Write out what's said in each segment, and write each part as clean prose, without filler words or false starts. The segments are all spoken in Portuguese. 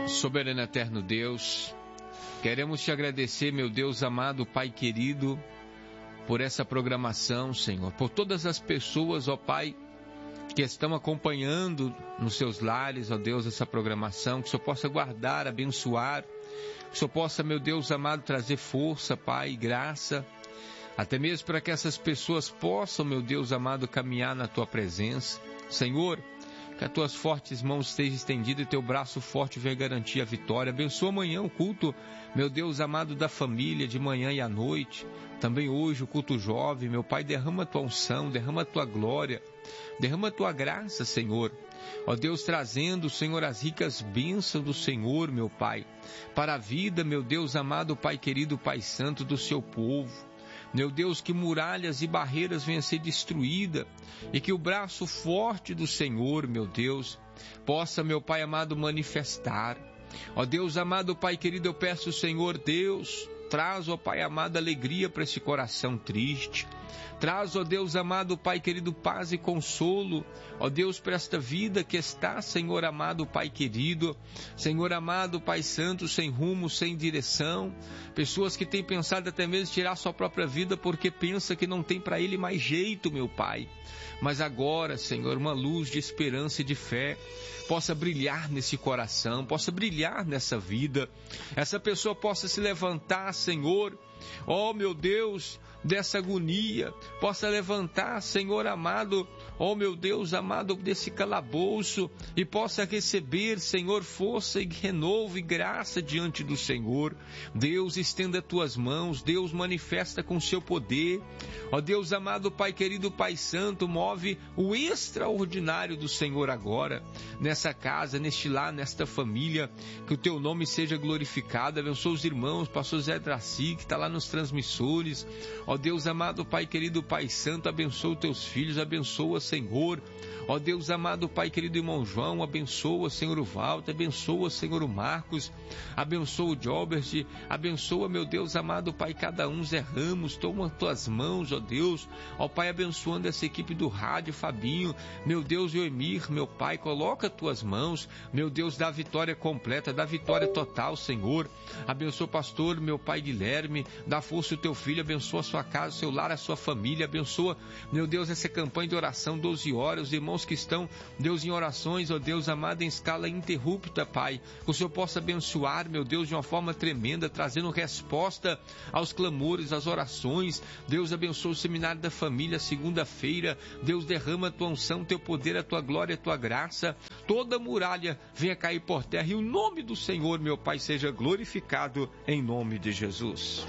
Soberano eterno Deus, queremos te agradecer, meu Deus amado, Pai querido, por essa programação, Senhor, por todas as pessoas, ó Pai, que estão acompanhando nos seus lares, ó Deus, essa programação, que o Senhor possa guardar, abençoar, que o Senhor possa, meu Deus amado, trazer força, Pai, graça, até mesmo para que essas pessoas possam, meu Deus amado, caminhar na Tua presença. Senhor, que as Tuas fortes mãos estejam estendidas e Teu braço forte venha garantir a vitória. Abençoa amanhã o culto, meu Deus amado, da família, de manhã e à noite. Também hoje o culto jovem, meu Pai, derrama a Tua unção, derrama a Tua glória, derrama a Tua graça, Senhor. Ó Deus, trazendo, Senhor, as ricas bênçãos do Senhor, meu Pai, para a vida, meu Deus amado, Pai querido, Pai santo do Seu povo. Meu Deus, que muralhas e barreiras venham a ser destruídas e que o braço forte do Senhor, meu Deus, possa, meu Pai amado, manifestar. Ó Deus amado, Pai querido, eu peço, Senhor Deus, traz, ó Pai amado, alegria para esse coração triste. Traz, ó Deus amado, Pai querido, paz e consolo, ó Deus, para esta vida que está, Senhor amado, Pai querido, Senhor amado, Pai santo, sem rumo, sem direção, pessoas que têm pensado até mesmo tirar sua própria vida porque pensa que não tem para ele mais jeito, meu Pai. Mas agora, Senhor, uma luz de esperança e de fé possa brilhar nesse coração, possa brilhar nessa vida, essa pessoa possa se levantar, Senhor, ó meu Deus, dessa agonia, possa levantar, Senhor amado, ó meu Deus amado, desse calabouço e possa receber, Senhor, força e renovo e graça diante do Senhor. Deus, estenda tuas mãos, Deus, manifesta com seu poder, ó Deus amado, Pai querido, Pai santo, move o extraordinário do Senhor agora, nessa casa, neste lar, nesta família, que o teu nome seja glorificado. Abençoa os irmãos, pastor Zé Draci, que está lá nos transmissores, ó Deus amado, Pai querido, Pai santo, abençoa os teus filhos, abençoa, Senhor, ó Deus amado, Pai querido, irmão João, abençoa, Senhor, o Walter, abençoa, Senhor, o Marcos, abençoa o Jobert, abençoa, meu Deus amado, Pai, cada um, Zé Ramos, toma as tuas mãos, ó Deus, ó Pai, abençoando essa equipe do rádio, Fabinho, meu Deus, Emir, meu Pai, coloca as tuas mãos, meu Deus, dá vitória completa, dá vitória total, Senhor, abençoa o pastor, meu Pai Guilherme, dá força ao teu filho, abençoa a sua casa, o seu lar, a sua família, abençoa, meu Deus, essa campanha de oração, 12 horas, os irmãos que estão, Deus, em orações, ó Deus amado, em escala ininterrupta, Pai, que o Senhor possa abençoar, meu Deus, de uma forma tremenda, trazendo resposta aos clamores, às orações. Deus, abençoa o seminário da família, segunda-feira, Deus, derrama a tua unção, teu poder, a tua glória, a tua graça, toda muralha venha cair por terra e o nome do Senhor, meu Pai, seja glorificado em nome de Jesus.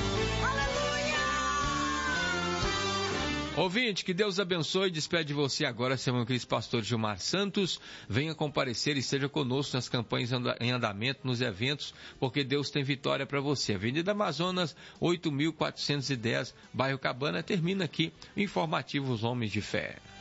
Ouvinte, que Deus abençoe e despede você agora, seu irmão Cristo, pastor Gilmar Santos. Venha comparecer e esteja conosco nas campanhas em andamento, nos eventos, porque Deus tem vitória para você. Avenida Amazonas, 8.410, bairro Cabana. Termina aqui o informativo Os Homens de Fé.